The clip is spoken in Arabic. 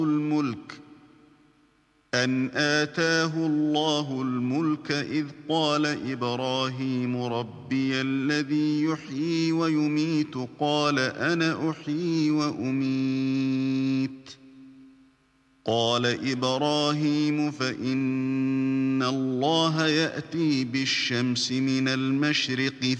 الملك أن آتاه الله الملك إذ قال إبراهيم ربي الذي يحيي ويميت قال أنا أحيي وأميت قال إبراهيم فإن الله يأتي بالشمس من المشرق